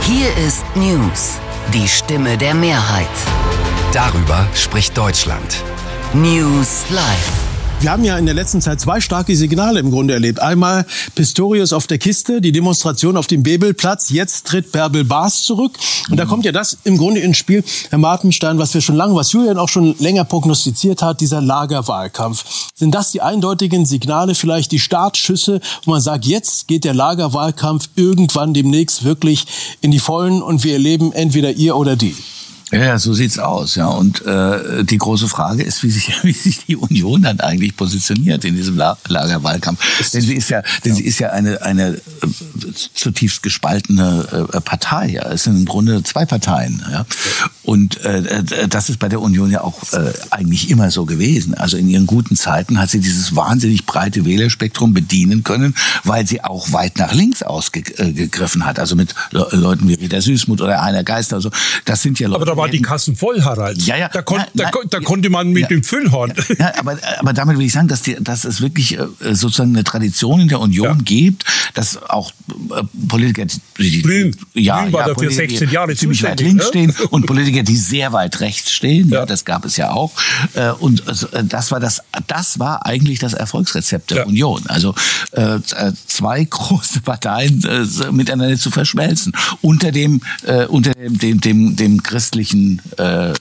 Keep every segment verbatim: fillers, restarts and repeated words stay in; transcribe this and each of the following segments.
Hier ist News, die Stimme der Mehrheit. Darüber spricht Deutschland. News Live. Wir haben ja in der letzten Zeit zwei starke Signale im Grunde erlebt. Einmal Pistorius auf der Kiste, die Demonstration auf dem Bebelplatz. Jetzt tritt Bärbel Baas zurück. Und da kommt ja das im Grunde ins Spiel, Herr Martenstein, was wir schon lange, was Julian auch schon länger prognostiziert hat, dieser Lagerwahlkampf. Sind das die eindeutigen Signale, vielleicht die Startschüsse, wo man sagt, jetzt geht der Lagerwahlkampf irgendwann demnächst wirklich in die Vollen und wir erleben entweder ihr oder die? Ja, so sieht's aus, ja. Und äh, die große Frage ist, wie sich, wie sich die Union dann eigentlich positioniert in diesem La- Lagerwahlkampf. Denn sie ist ja, denn ja. sie ist ja eine eine äh, zutiefst gespaltene äh, Partei. Ja, es sind im Grunde zwei Parteien. Ja. Und äh, das ist bei der Union ja auch äh, eigentlich immer so gewesen. Also in ihren guten Zeiten hat sie dieses wahnsinnig breite Wählerspektrum bedienen können, weil sie auch weit nach links ausgegriffen hat. Also mit Le- Leuten wie Rita Süßmuth oder Heiner Geister. Also das sind ja Leute. Aber da war die Kassen voll, Harald. Ja, ja. Da, kon- ja, da, na, da konnte man mit ja, dem Füllhorn. Ja, ja, aber, aber damit will ich sagen, dass, die, dass es wirklich äh, sozusagen eine Tradition in der Union ja. gibt, dass auch äh, Politiker, die, Grün. ja, Grün war ja, dafür Politiker, sechzehn Jahre ziemlich weit zuständig, links ne? stehen und Politiker, die sehr weit rechts stehen. Ja. Ja. Das gab es ja auch. Äh, und äh, das war das, das war eigentlich das Erfolgsrezept der ja. Union. Also äh, zwei große Parteien äh, miteinander zu verschmelzen unter dem äh, unter dem dem dem, dem christlichen äh,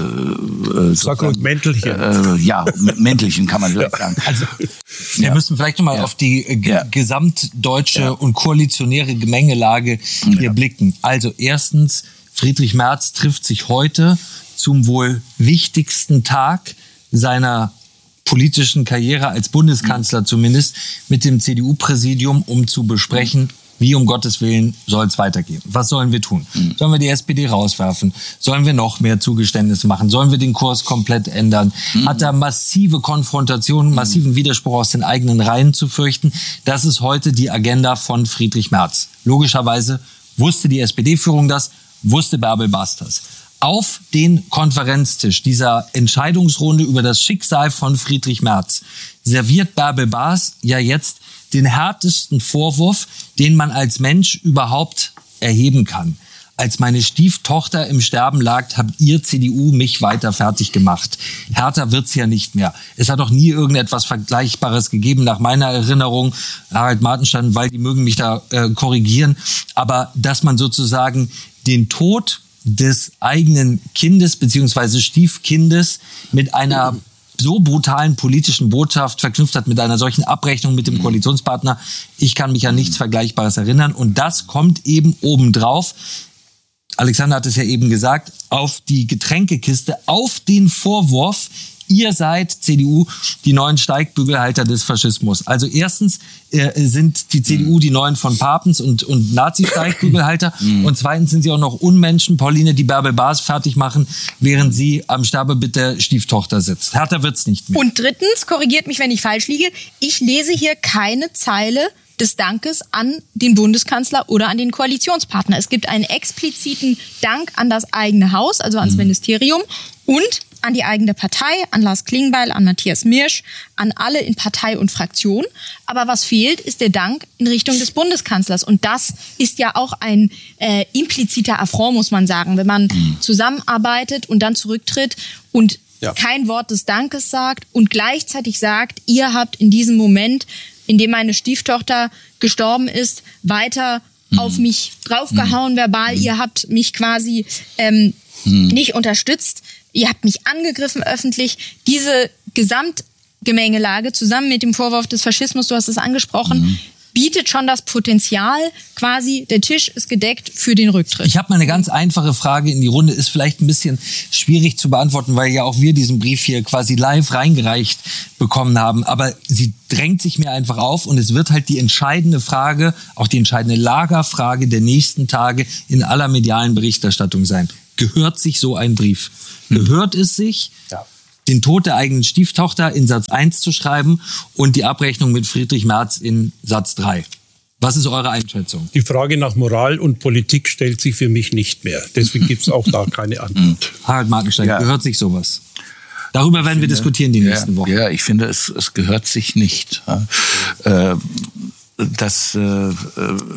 äh, Sakramentelchen. Äh, ja, Mäntelchen kann man vielleicht sagen. Also wir ja. müssen vielleicht nochmal ja. auf die äh, ja. gesamtdeutsche ja. und koalitionäre Gemengelage hier ja. blicken. Also erstens, Friedrich Merz trifft sich heute zum wohl wichtigsten Tag seiner politischen Karriere als Bundeskanzler zumindest mit dem C D U-Präsidium, um zu besprechen, wie um Gottes Willen soll es weitergehen? Was sollen wir tun? Mhm. Sollen wir die S P D rauswerfen? Sollen wir noch mehr Zugeständnisse machen? Sollen wir den Kurs komplett ändern? Mhm. Hat er massive Konfrontationen, massiven Widerspruch aus den eigenen Reihen zu fürchten? Das ist heute die Agenda von Friedrich Merz. Logischerweise wusste die S P D-Führung das, wusste Bärbel Baas das. Auf den Konferenztisch dieser Entscheidungsrunde über das Schicksal von Friedrich Merz serviert Bärbel Baas ja jetzt den härtesten Vorwurf, den man als Mensch überhaupt erheben kann. Als meine Stieftochter im Sterben lag, habt ihr C D U mich weiter fertig gemacht. Härter wird's ja nicht mehr. Es hat auch nie irgendetwas Vergleichbares gegeben, nach meiner Erinnerung, Harald Martenstein, weil die mögen mich da äh, korrigieren, aber dass man sozusagen den Tod des eigenen Kindes beziehungsweise Stiefkindes mit einer so brutalen politischen Botschaft verknüpft hat, mit einer solchen Abrechnung mit dem Koalitionspartner. Ich kann mich an nichts Vergleichbares erinnern. Und das kommt eben obendrauf, Alexander hat es ja eben gesagt, auf die Getränkekiste, auf den Vorwurf, ihr seid, C D U, die neuen Steigbügelhalter des Faschismus. Also erstens äh, sind die C D U die neuen von Papens und, und Nazi-Steigbügelhalter. Und zweitens sind sie auch noch Unmenschen, Pauline, die Bärbel Baas fertig machen, während sie am Sterbebett der Stieftochter sitzt. Härter wird's nicht mehr. Und drittens, korrigiert mich, wenn ich falsch liege, ich lese hier keine Zeile des Dankes an den Bundeskanzler oder an den Koalitionspartner. Es gibt einen expliziten Dank an das eigene Haus, also ans mhm. Ministerium und an die eigene Partei, an Lars Klingbeil, an Matthias Mirsch, an alle in Partei und Fraktion. Aber was fehlt, ist der Dank in Richtung des Bundeskanzlers. Und das ist ja auch ein äh, impliziter Affront, muss man sagen, wenn man mhm. zusammenarbeitet und dann zurücktritt und ja. kein Wort des Dankes sagt und gleichzeitig sagt, ihr habt in diesem Moment, in dem meine Stieftochter gestorben ist, weiter mhm. auf mich draufgehauen mhm. verbal. Ihr habt mich quasi ähm, mhm. nicht unterstützt. Ihr habt mich angegriffen öffentlich. Diese Gesamtgemengelage zusammen mit dem Vorwurf des Faschismus, du hast es angesprochen, mhm. bietet schon das Potenzial, quasi der Tisch ist gedeckt für den Rücktritt. Ich habe mal eine ganz einfache Frage in die Runde, ist vielleicht ein bisschen schwierig zu beantworten, weil ja auch wir diesen Brief hier quasi live reingereicht bekommen haben. Aber sie drängt sich mir einfach auf und es wird halt die entscheidende Frage, auch die entscheidende Lagerfrage der nächsten Tage in aller medialen Berichterstattung sein. Gehört sich so ein Brief? Gehört es sich, ja. den Tod der eigenen Stieftochter in Satz eins zu schreiben und die Abrechnung mit Friedrich Merz in Satz drei? Was ist eure Einschätzung? Die Frage nach Moral und Politik stellt sich für mich nicht mehr. Deswegen gibt es auch da keine Antwort. Harald Martenstein, ja. gehört sich sowas? Darüber werden finde, wir diskutieren die nächsten ja, Wochen. Ja, ich finde, es, es gehört sich nicht. Äh, das äh,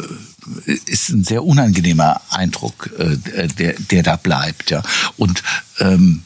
ist ein sehr unangenehmer Eindruck, äh, der, der da bleibt. Ja. Und ähm,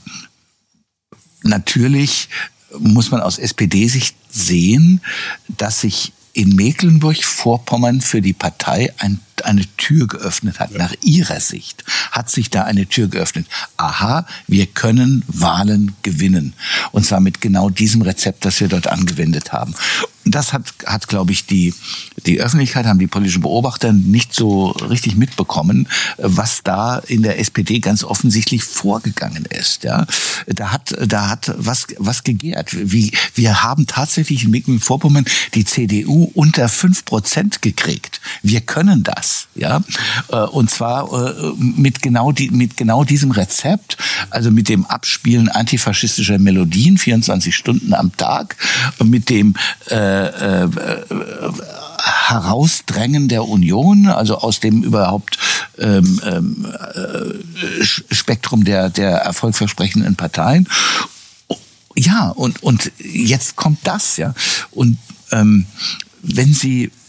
natürlich muss man aus S P D-Sicht sehen, dass sich in Mecklenburg-Vorpommern für die Partei ein, eine Tür geöffnet hat. Nach ihrer Sicht hat sich da eine Tür geöffnet. Aha, wir können Wahlen gewinnen. Und zwar mit genau diesem Rezept, das wir dort angewendet haben. Und das hat, hat, glaube ich, die, die Öffentlichkeit, haben die politischen Beobachter nicht so richtig mitbekommen, was da in der S P D ganz offensichtlich vorgegangen ist. Ja, da hat, da hat was, was gegärt. Wie, wir haben tatsächlich in Mecklenburg-Vorpommern die C D U unter fünf Prozent gekriegt. Wir können das. Ja, und zwar mit genau die, mit genau diesem Rezept, also mit dem Abspielen antifaschistischer Melodien vierundzwanzig Stunden am Tag, mit dem äh, äh, äh, Herausdrängen der Union, also aus dem überhaupt ähm, äh, Spektrum der der erfolgversprechenden Parteien. Ja, und und jetzt kommt das, ja. Und ähm, wenn Sie äh,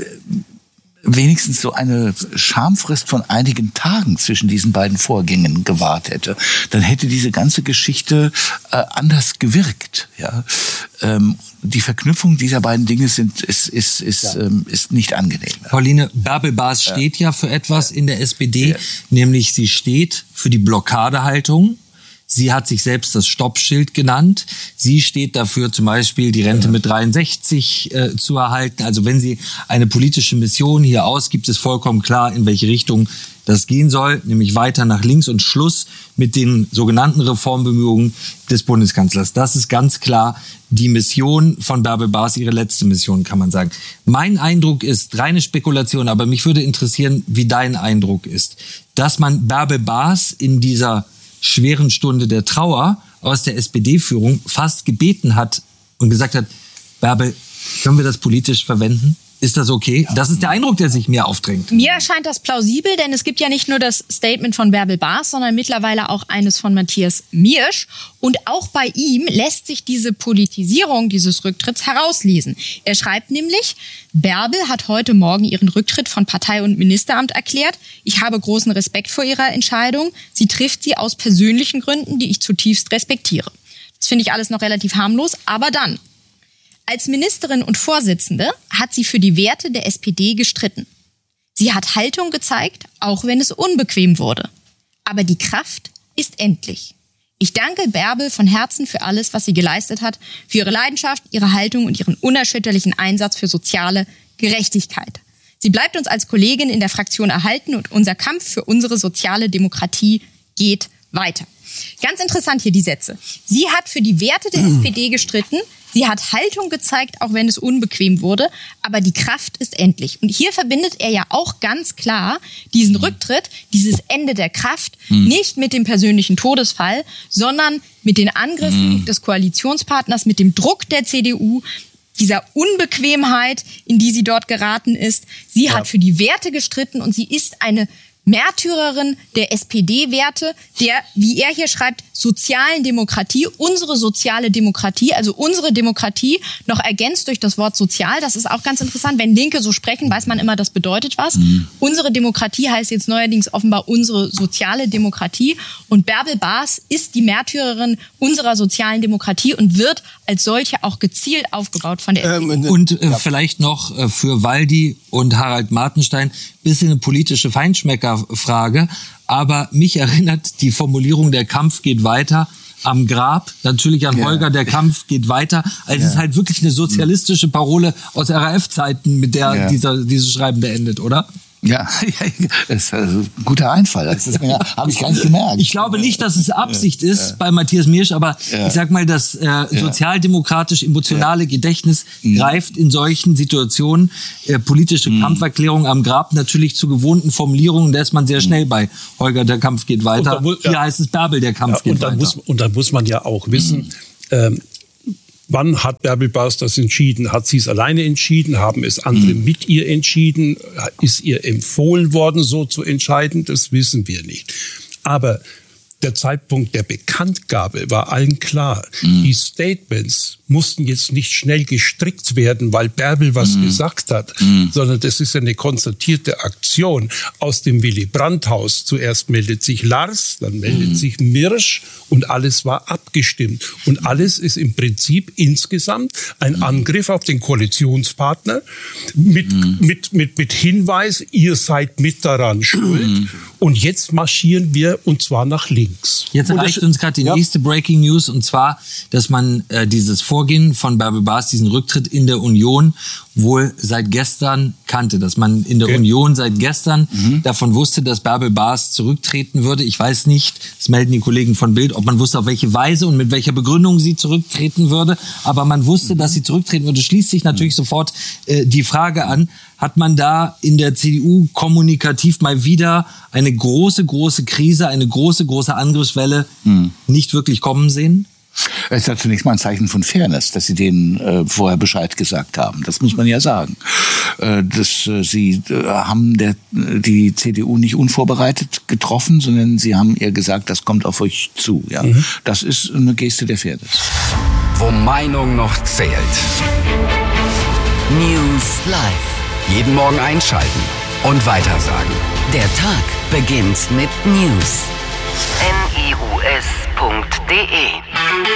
wenigstens so eine Schamfrist von einigen Tagen zwischen diesen beiden Vorgängen gewahrt hätte, dann hätte diese ganze Geschichte äh, anders gewirkt. Ja, ähm, die Verknüpfung dieser beiden Dinge sind ist ist ist ja. ähm, ist nicht angenehm. Pauline, Bärbel Baas steht ja. ja für etwas in der S P D, ja. nämlich sie steht für die Blockadehaltung. Sie hat sich selbst das Stoppschild genannt. Sie steht dafür, zum Beispiel die Rente mit dreiundsechzig äh, zu erhalten. Also wenn sie eine politische Mission hier ausgibt, ist vollkommen klar, in welche Richtung das gehen soll, nämlich weiter nach links und Schluss mit den sogenannten Reformbemühungen des Bundeskanzlers. Das ist ganz klar die Mission von Bärbel Baas, ihre letzte Mission, kann man sagen. Mein Eindruck ist, reine Spekulation, aber mich würde interessieren, wie dein Eindruck ist, dass man Bärbel Baas in dieser schweren Stunde der Trauer aus der S P D-Führung fast gebeten hat und gesagt hat, Bärbel, können wir das politisch verwenden? Ist das okay? Das ist der Eindruck, der sich mir aufdrängt. Mir erscheint das plausibel, denn es gibt ja nicht nur das Statement von Bärbel Baas, sondern mittlerweile auch eines von Matthias Miersch. Und auch bei ihm lässt sich diese Politisierung dieses Rücktritts herauslesen. Er schreibt nämlich, Bärbel hat heute Morgen ihren Rücktritt von Partei und Ministeramt erklärt. Ich habe großen Respekt vor ihrer Entscheidung. Sie trifft sie aus persönlichen Gründen, die ich zutiefst respektiere. Das finde ich alles noch relativ harmlos, aber dann. Als Ministerin und Vorsitzende hat sie für die Werte der S P D gestritten. Sie hat Haltung gezeigt, auch wenn es unbequem wurde. Aber die Kraft ist endlich. Ich danke Bärbel von Herzen für alles, was sie geleistet hat, für ihre Leidenschaft, ihre Haltung und ihren unerschütterlichen Einsatz für soziale Gerechtigkeit. Sie bleibt uns als Kollegin in der Fraktion erhalten und unser Kampf für unsere soziale Demokratie geht weiter. Ganz interessant hier die Sätze. Sie hat für die Werte der S P D gestritten. Sie hat Haltung gezeigt, auch wenn es unbequem wurde. Aber die Kraft ist endlich. Und hier verbindet er ja auch ganz klar diesen Rücktritt, dieses Ende der Kraft, mhm. nicht mit dem persönlichen Todesfall, sondern mit den Angriffen mhm. des Koalitionspartners, mit dem Druck der C D U, dieser Unbequemheit, in die sie dort geraten ist. Sie ja. hat für die Werte gestritten und sie ist eine Märtyrerin der S P D-Werte, der, wie er hier schreibt, sozialen Demokratie, unsere soziale Demokratie, also unsere Demokratie, noch ergänzt durch das Wort sozial. Das ist auch ganz interessant. Wenn Linke so sprechen, weiß man immer, das bedeutet was. Mhm. Unsere Demokratie heißt jetzt neuerdings offenbar unsere soziale Demokratie. Und Bärbel Baas ist die Märtyrerin unserer sozialen Demokratie und wird als solche auch gezielt aufgebaut von der S P D. Ähm, und äh, ja. vielleicht noch äh, für Waldi und Harald Martenstein bisschen eine politische Feinschmeckerfrage, aber mich erinnert die Formulierung, der Kampf geht weiter, am Grab, natürlich an ja. Holger, der Kampf geht weiter. Also ja. es ist halt wirklich eine sozialistische Parole aus R A F-Zeiten, mit der ja. dieser, dieses Schreiben beendet, oder? Ja, das ist ein guter Einfall. Das ja, habe ich gar nicht gemerkt. Ich glaube nicht, dass es Absicht ist ja. bei Matthias Miersch, aber ja. ich sag mal, das äh, sozialdemokratisch-emotionale ja. Gedächtnis mhm. greift in solchen Situationen äh, politische mhm. Kampferklärungen am Grab natürlich zu gewohnten Formulierungen. Da ist man sehr schnell bei Holger, der Kampf geht weiter. Muss, ja. Hier heißt es Bärbel, der Kampf ja, geht und dann weiter. Muss, und dann muss man ja auch wissen, mhm. ähm, wann hat Bärbel Baas das entschieden? Hat sie es alleine entschieden? Haben es andere mhm. mit ihr entschieden? Ist ihr empfohlen worden, so zu entscheiden? Das wissen wir nicht. Aber der Zeitpunkt der Bekanntgabe war allen klar. Mhm. Die Statements mussten jetzt nicht schnell gestrickt werden, weil Bärbel was mm. gesagt hat, mm. sondern das ist eine konzertierte Aktion aus dem Willy-Brandt-Haus. Zuerst meldet sich Lars, dann meldet mm. sich Mirsch und alles war abgestimmt. Und alles ist im Prinzip insgesamt ein mm. Angriff auf den Koalitionspartner mit, mm. mit, mit, mit Hinweis, ihr seid mit daran schuld. Mm. Und jetzt marschieren wir, und zwar nach links. Jetzt erreicht uns gerade die ja. nächste Breaking News, und zwar, dass man äh, dieses Vorgehen von Bärbel Baas, diesen Rücktritt in der Union, wohl seit gestern kannte. Dass man in der okay. Union seit gestern mhm. davon wusste, dass Bärbel Baas zurücktreten würde. Ich weiß nicht, das melden die Kollegen von Bild, ob man wusste, auf welche Weise und mit welcher Begründung sie zurücktreten würde. Aber man wusste, mhm. dass sie zurücktreten würde. Schließt sich natürlich mhm. sofort äh, die Frage an, hat man da in der C D U kommunikativ mal wieder eine große, große Krise, eine große, große Angriffswelle hm. nicht wirklich kommen sehen? Es ist ja zunächst mal ein Zeichen von Fairness, dass Sie denen äh, vorher Bescheid gesagt haben. Das muss man ja sagen. Äh, dass, äh, Sie äh, haben der, die C D U nicht unvorbereitet getroffen, sondern Sie haben ihr gesagt, das kommt auf euch zu. Ja? Mhm. Das ist eine Geste der Fairness. Wo Meinung noch zählt. News Live. Jeden Morgen einschalten und weitersagen. Der Tag beginnt mit News. N I U S punkt D E